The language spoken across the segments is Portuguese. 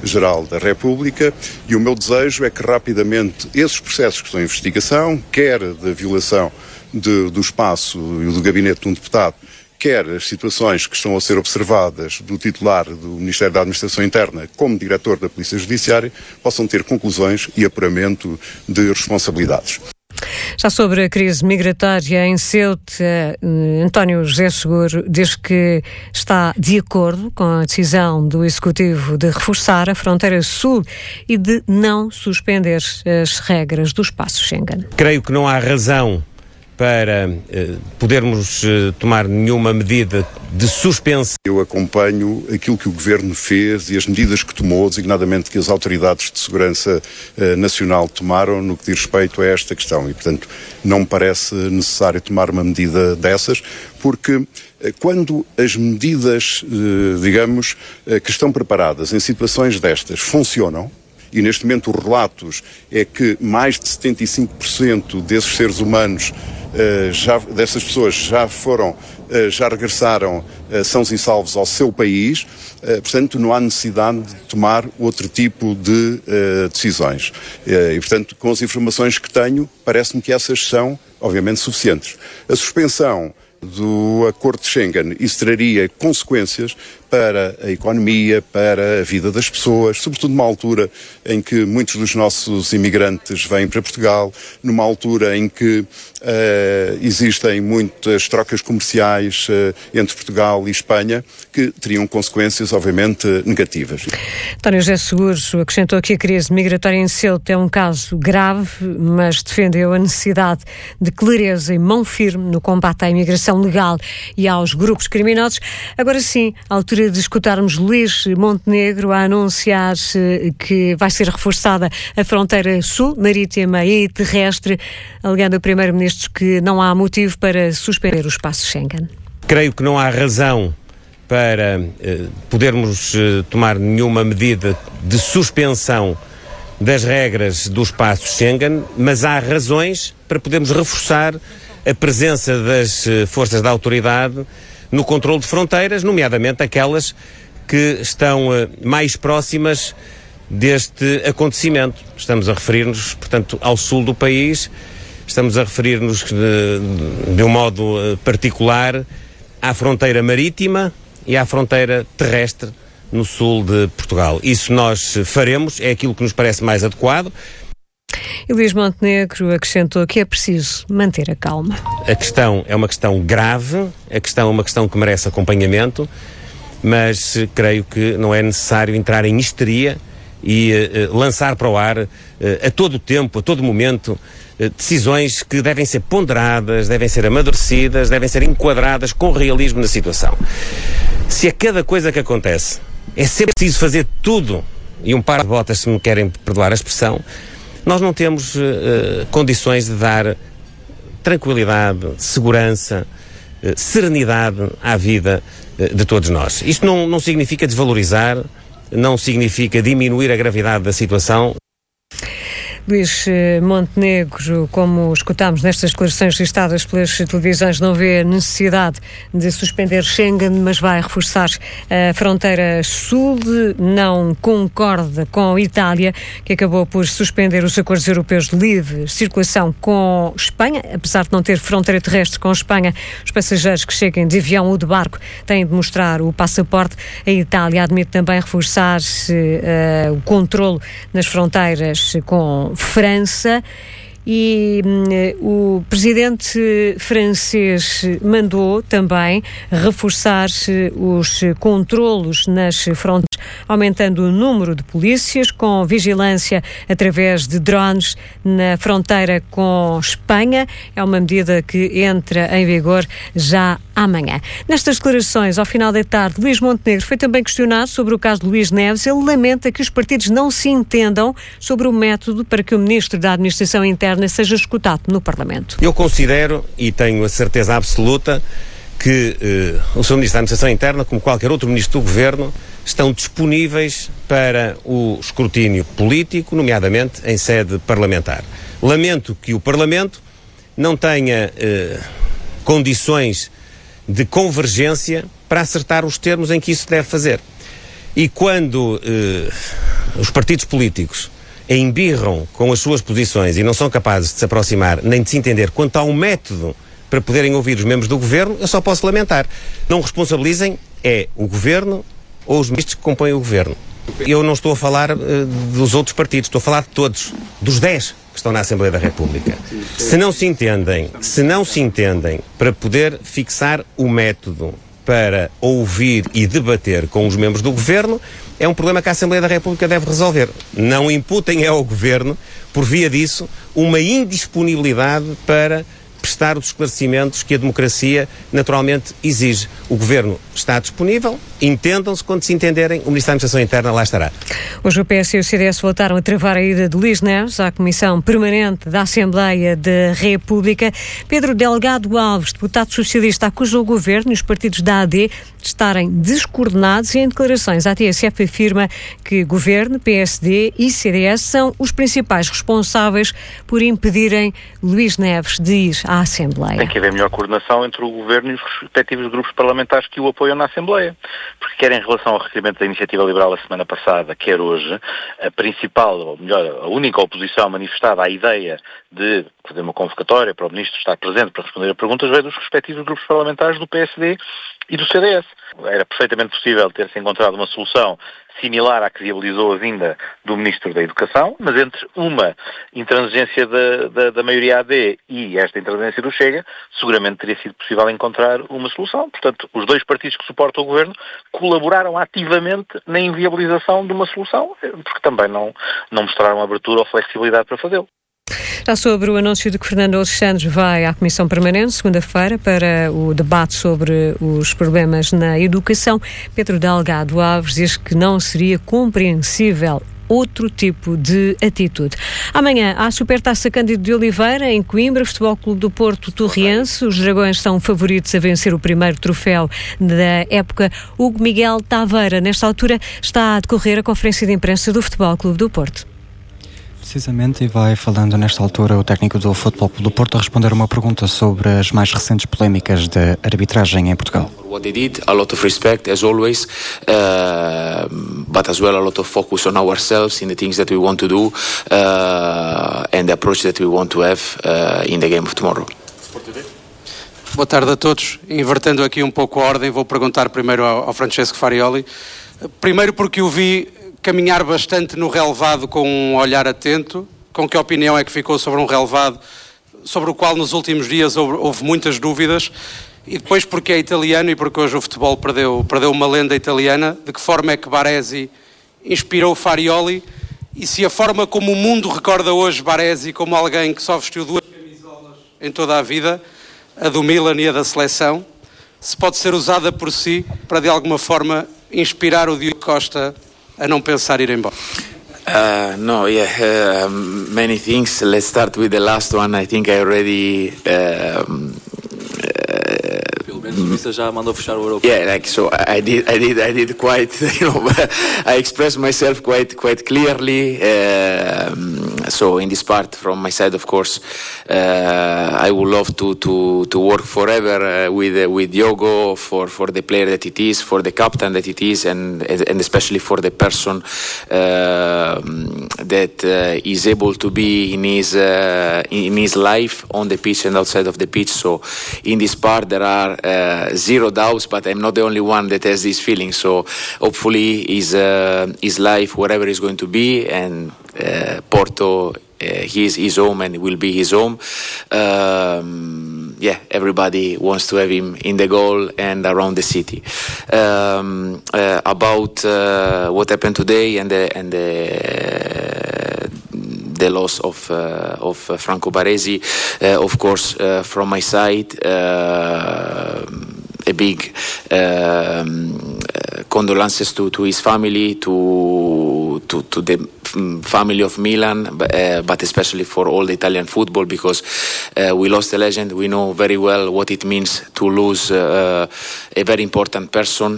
Procurador-Geral da República, e o meu desejo é que rapidamente esses processos que estão em investigação, quer da violação do espaço e do gabinete de um deputado, quer as situações que estão a ser observadas do titular do Ministério da Administração Interna como diretor da Polícia Judiciária, possam ter conclusões e apuramento de responsabilidades. Já sobre a crise migratória em Ceuta, António José Seguro diz que está de acordo com a decisão do Executivo de reforçar a fronteira sul e de não suspender as regras do espaço Schengen. Creio que não há razão para podermos tomar nenhuma medida de suspensão. Eu acompanho aquilo que o Governo fez e as medidas que tomou, designadamente que as autoridades de segurança nacional tomaram no que diz respeito a esta questão e, portanto, não me parece necessário tomar uma medida dessas, porque quando as medidas, digamos, que estão preparadas em situações destas funcionam, e neste momento os relatos é que mais de 75% desses seres humanos, dessas pessoas já regressaram sãos e salvos ao seu país, portanto não há necessidade de tomar outro tipo de decisões. E portanto, com as informações que tenho, parece-me que essas são, obviamente, suficientes. A suspensão do Acordo de Schengen, isso traria consequências para a economia, para a vida das pessoas, sobretudo numa altura em que muitos dos nossos imigrantes vêm para Portugal, numa altura em que existem muitas trocas comerciais entre Portugal e Espanha, que teriam consequências, obviamente, negativas. António José Seguro acrescentou que a crise migratória em Ceuta é um caso grave, mas defendeu a necessidade de clareza e mão firme no combate à imigração legal e aos grupos criminosos. Agora sim, à altura de escutarmos Luís Montenegro a anunciar que vai ser reforçada a fronteira sul, marítima e terrestre, alegando o Primeiro-Ministro que não há motivo para suspender o espaço Schengen. Creio que não há razão para podermos tomar nenhuma medida de suspensão das regras do espaço Schengen, mas há razões para podermos reforçar a presença das forças da autoridade no controle de fronteiras, nomeadamente aquelas que estão mais próximas deste acontecimento. Estamos a referir-nos, portanto, ao sul do país, estamos a referir-nos de um modo particular à fronteira marítima e à fronteira terrestre no sul de Portugal. Isso nós faremos, é aquilo que nos parece mais adequado. E Luís Montenegro acrescentou que é preciso manter a calma. A questão é uma questão grave, a questão é uma questão que merece acompanhamento, mas creio que não é necessário entrar em histeria e lançar para o ar a todo tempo, a todo momento, decisões que devem ser ponderadas, devem ser amadurecidas, devem ser enquadradas com realismo na situação. Se a cada coisa que acontece é sempre preciso fazer tudo e um par de botas, se me querem perdoar a expressão, nós não temos condições de dar tranquilidade, segurança, serenidade à vida de todos nós. Isto não significa desvalorizar, não significa diminuir a gravidade da situação. Luís Montenegro, como escutámos nestas declarações registradas pelas televisões, não vê necessidade de suspender Schengen, mas vai reforçar a fronteira sul. Não concorda com a Itália, que acabou por suspender os acordos europeus de livre circulação com Espanha. Apesar de não ter fronteira terrestre com Espanha, os passageiros que cheguem de avião ou de barco têm de mostrar o passaporte. A Itália admite também reforçar o controlo nas fronteiras com França. E o presidente francês mandou também reforçar os controlos nas fronteiras, aumentando o número de polícias com vigilância através de drones na fronteira com Espanha. É uma medida que entra em vigor já amanhã. Nestas declarações, ao final da tarde, Luís Montenegro foi também questionado sobre o caso de Luís Neves. Ele lamenta que os partidos não se entendam sobre o método para que o Ministro da Administração Interna seja escutado no Parlamento. Eu considero, e tenho a certeza absoluta, que o Sr. Ministro da Administração Interna, como qualquer outro Ministro do Governo, estão disponíveis para o escrutínio político, nomeadamente em sede parlamentar. Lamento que o Parlamento não tenha condições de convergência para acertar os termos em que isso deve fazer. E quando os partidos políticos embirram com as suas posições e não são capazes de se aproximar nem de se entender quanto ao método para poderem ouvir os membros do Governo, eu só posso lamentar. Não responsabilizem o Governo ou os ministros que compõem o Governo. Eu não estou a falar dos outros partidos, estou a falar de todos, dos 10 que estão na Assembleia da República. Se não se entendem para poder fixar o método para ouvir e debater com os membros do Governo, é um problema que a Assembleia da República deve resolver. Não imputem ao Governo, por via disso, uma indisponibilidade para prestar os esclarecimentos que a democracia naturalmente exige. O Governo está disponível, entendam-se, quando se entenderem, o Ministério da Administração Interna lá estará. Hoje o PS e o CDS voltaram a travar a ida de Luís Neves à Comissão Permanente da Assembleia da República. Pedro Delgado Alves, deputado socialista, acusou o Governo e os partidos da AD de estarem descoordenados e em declarações à TSF afirma que Governo, PSD e CDS são os principais responsáveis por impedirem Luís Neves de ir à Assembleia. Tem que haver melhor coordenação entre o Governo e os respectivos grupos parlamentares que o apoiam na Assembleia. Porque quer em relação ao requerimento da Iniciativa Liberal a semana passada, quer hoje, a principal, ou melhor, a única oposição manifestada à ideia de fazer uma convocatória para o Ministro estar presente para responder a perguntas veio dos respectivos grupos parlamentares do PSD e do CDS. Era perfeitamente possível ter-se encontrado uma solução similar à que viabilizou a vinda do Ministro da Educação, mas entre uma intransigência da maioria AD e esta intransigência do Chega, seguramente teria sido possível encontrar uma solução. Portanto, os dois partidos que suportam o Governo colaboraram ativamente na inviabilização de uma solução, porque também não mostraram abertura ou flexibilidade para fazê-lo. Já sobre o anúncio de que Fernando Alexandre vai à Comissão Permanente, segunda-feira, para o debate sobre os problemas na educação, Pedro Delgado Alves diz que não seria compreensível outro tipo de atitude. Amanhã há a Supertaça Cândido de Oliveira, em Coimbra, Futebol Clube do Porto Torriense. Os Dragões são favoritos a vencer o primeiro troféu da época. Hugo Miguel Taveira, nesta altura, está a decorrer a conferência de imprensa do Futebol Clube do Porto. Precisamente, e vai falando nesta altura o técnico do Futebol Clube do Porto a responder uma pergunta sobre as mais recentes polémicas de arbitragem em Portugal. What they did, a lot of respect as always, but as well a lot of focus on ourselves, in the things that we want to do, and the approach that we want to have in the game of tomorrow. Boa tarde a todos. Invertendo aqui um pouco a ordem, vou perguntar primeiro ao Francesco Farioli. Primeiro porque o vi caminhar bastante no relevado com um olhar atento. Com que opinião é que ficou sobre um relevado sobre o qual nos últimos dias houve muitas dúvidas? E depois porque é italiano e porque hoje o futebol perdeu uma lenda italiana. De que forma é que Baresi inspirou Farioli? E se a forma como o mundo recorda hoje Baresi como alguém que só vestiu 2 camisolas em toda a vida, a do Milan e a da seleção, se pode ser usada por si para de alguma forma inspirar o Diogo Costa a não pensar ir embora? Many things. Let's start with the last one. I think I already já mandou fechar o Euro. Yeah, like so I did quite, I expressed myself quite clearly. So in this part, from my side, of course, I would love to work forever with Diogo for the player that it is, for the captain that it is, and especially for the person that is able to be in his life on the pitch and outside of the pitch. So in this part, there are zero doubts, but I'm not the only one that has this feeling. So hopefully his life, wherever it's going to be, and Porto, he is his home and will be his home. Everybody wants to have him in the goal and around the city. About what happened today and the loss of Franco Baresi, of course, from my side, a big condolences to his family, to the family of Milan, but especially for all the Italian football, because we lost a legend. We know very well what it means to lose a very important person,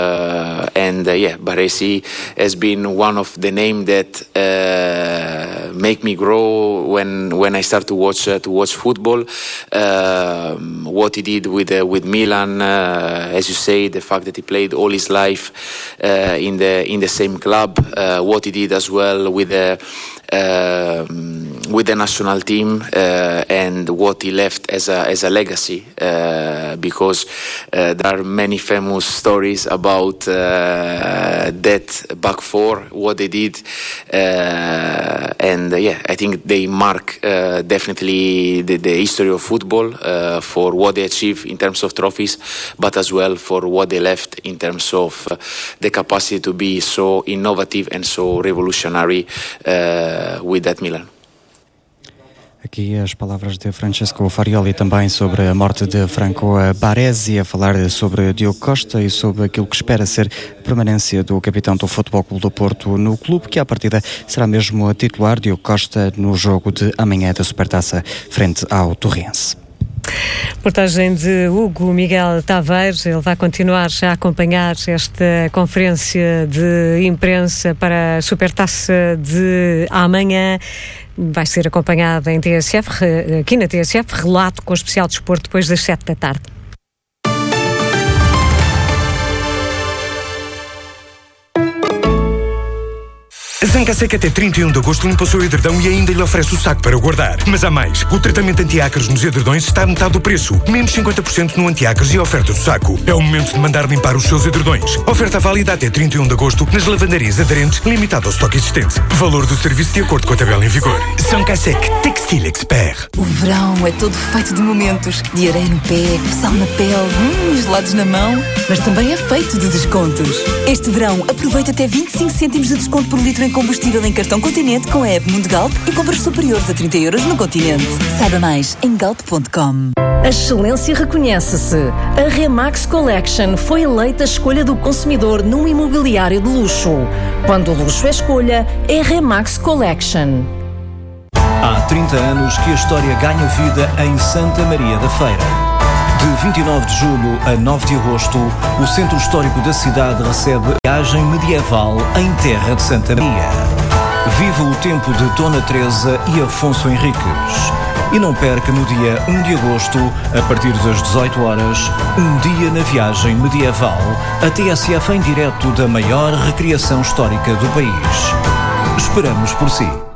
and Baresi has been one of the names that make me grow when I start to watch football. What he did with Milan, as you say, the fact that he played all his life in the same club. What he did as well with the national team, and what he left as a legacy, because there are many famous stories about that back four, what they did, and I think they mark definitely the history of football for what they achieved in terms of trophies, but as well for what they left in terms of the capacity to be so innovative and so revolutionary with that Milan. Aqui as palavras de Francesco Farioli também sobre a morte de Franco Baresi, a falar sobre Diogo Costa e sobre aquilo que espera ser a permanência do capitão do Futebol Clube do Porto no clube, que à partida será mesmo a titular Diogo Costa no jogo de amanhã da Supertaça frente ao Torrense. Reportagem de Hugo Miguel Tavares. Ele vai continuar a acompanhar esta conferência de imprensa para a Supertaça de amanhã. Vai ser acompanhada em TSF, aqui na TSF, relato com o especial desporto depois das 7 da tarde. A Zancaseca até 31 de agosto limpa o seu edredão e ainda lhe oferece o saco para guardar. Mas há mais. O tratamento anti-ácaros nos edredões está a metade do preço. Menos 50% no anti-ácaros e a oferta do saco. É o momento de mandar limpar os seus edredões. Oferta válida até 31 de agosto nas lavandarias aderentes, limitado ao estoque existente. Valor do serviço de acordo com a tabela em vigor. Zancaseca Textile Expert. O verão é todo feito de momentos. De areia no pé, sal na pele, gelados na mão. Mas também é feito de descontos. Este verão, aproveita até 25 cêntimos de desconto por litro em combustível em cartão Continente com a app Mundo Galp e compras superiores a 30 € no Continente. Saiba mais em galp.com. A excelência reconhece-se. A Remax Collection foi eleita a escolha do consumidor num imobiliário de luxo. Quando o luxo é escolha, é Remax Collection. Há 30 anos que a história ganha vida em Santa Maria da Feira. De 29 de julho a 9 de agosto, o Centro Histórico da cidade recebe a viagem medieval em terra de Santa Maria. Viva o tempo de Dona Teresa e Afonso Henriques. E não perca no dia 1 de agosto, a partir das 18 horas, um dia na viagem medieval, a TSF em direto da maior recriação histórica do país. Esperamos por si.